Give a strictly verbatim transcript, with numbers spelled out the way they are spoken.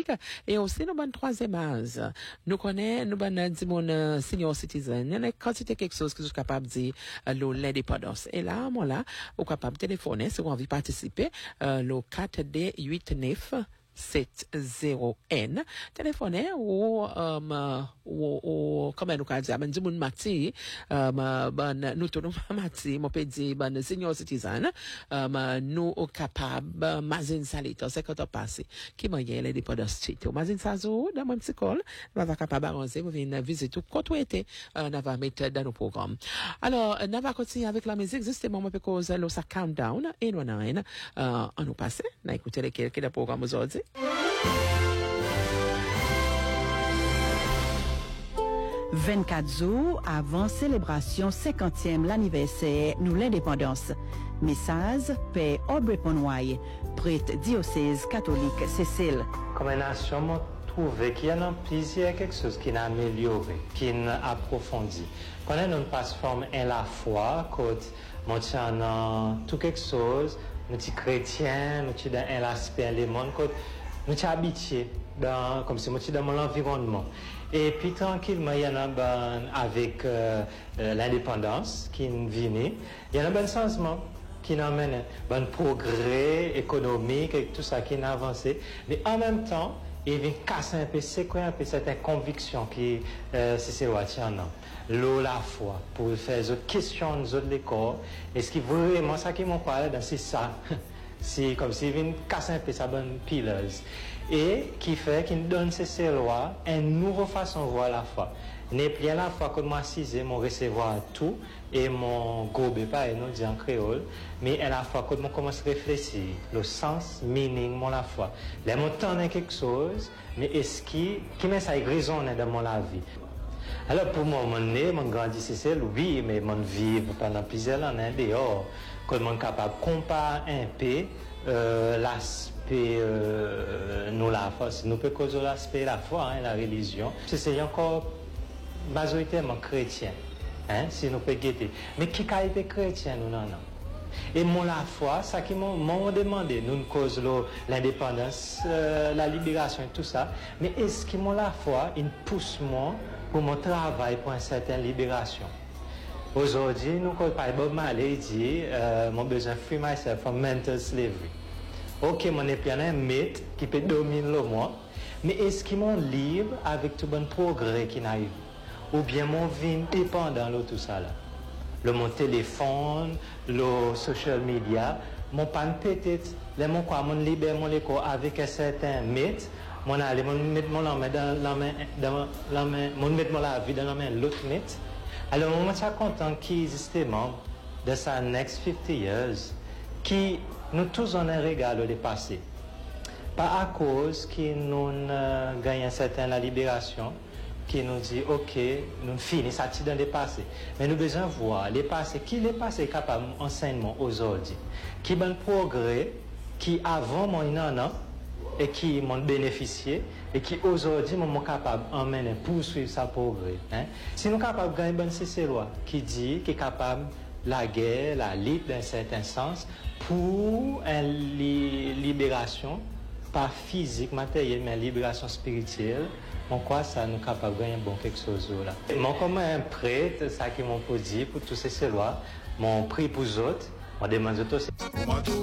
catholique et aussi nous bonne troisième âge. Nous connaissons, nous bonne dit mon senior citizen, quand c'était quelque chose que je suis capable de dire l'indépendance. Et là, moi là, vous capable de téléphoner si vous avez envie de participer, euh, le quatre D huit neuf sept zéro N téléphonez ou euh ou ou comment nous dire ben du monde mati euh ben nous tout mati mon petit ben senior citizen euh nous au capable mazin salito c'est quand on passe qui moyen les dépendance chito mazin sazo dans mon psychol va va capable avancer vous venir visiter tout côté été on va mettre dans nos programmes alors on va continuer avec la musique justement moi parce que le ça countdown et nous nine euh on nous passe on écouter les quelques programmes aujourd'hui. vingt-quatre jours avant célébration cinquantième l'anniversaire nous l'indépendance. Message Père Aubrey Ponway, prêtre diocèse catholique Cécile. Comme nation, moi trouvé qu'il y a plusieurs quelque chose qui n'a amélioré, qui n'a approfondi. Quand on passe forme en la foi, quand mon tient tout quelque chose, nous sommes chrétiens, nous sommes dans l'aspect du monde, nous sommes habitués dans comme si nous sommes dans mon environnement. Et puis tranquillement, il y en a ben, avec euh, euh, l'indépendance qui vient, il y a un bon changement qui amène un bon progrès économique et tout ça qui a avancé. Mais en même temps, il vient casser un peu, séquer un peu certaines convictions qui euh, c'est ce l'eau la foi pour faire des questions de l'école. Est-ce que vraiment ça qui m'ont parlé c'est ça? C'est comme s'il vient casser un peu sa bonne pileuse. Et qui fait qu'il donne ces lois une nouvelle façon de voir la foi. N'est plus la foi que moi cisé, mon recevoir tout et mon gobe pas et nous dit en créole, mais à la fois que moi commence à réfléchir le sens, meaning mon la foi. Là mon temps quelque chose, mais est-ce qui qui met ça résonne dans mon la vie. Alors pour moi mon né, mon grandi c'est oui, mais mon vivre pendant plusieurs années dehors, que mon capable comparer un peu euh, l'aspect euh, nous la foi, nous peut causer l'aspect la foi, hein, la religion. C'est encore majoritairement chrétien, hein, si nous pouvons guetter. Mais qui a été chrétien, nous non, non. Et mon la foi, ça qui m'ont demandé, nous cause l'indépendance, euh, la libération et tout ça, mais est-ce que mon la foi, il pousse moi pour mon travail pour une certaine libération? Aujourd'hui, nous, par Bob Marley dit, euh, mon besoin free myself from mental slavery. Ok, mon est un mythe qui peut dominer le moi, mais est-ce qu'il m'ont libre avec tout bon progrès qui n'arrive? Ou bien mon vie dépendant de tout ça là? Le mon téléphone, le social media, mon pan peut-être, les mon quoi, mon libère mon écho avec un certain mythe, mon aller, mon mettre mon la main dans la main, dans la main, mon mettre mon la vie dans la main l'autre mythe. Alors, moi, je suis content qui justement, de sa next fifty years, qui nous tous en un régal de passé. Pas à cause qui nous euh, gagnons certain la libération, qui nous dit, ok, nous finissons ça dans le passé. Mais nous devons voir les passés, qui les passés capable d'enseignement aujourd'hui, qui bon progrès, qui avant mon an et qui m'ont bénéficié, et qui aujourd'hui sont capables d'emmener, poursuivre sa progrès. Hein? Si nous sommes capables de gagner une bonne C C loi qui dit, qui est capable la guerre, la lutte d'un certain sens, pour une li libération, pas physique, matérielle, mais une libération spirituelle, on croit que ça nous capable de gagner bon quelque chose là. Moi, comme un prêtre, ça qui m'ont dit pour tous ces lois, mon prix pour les autres, on demande aux autres.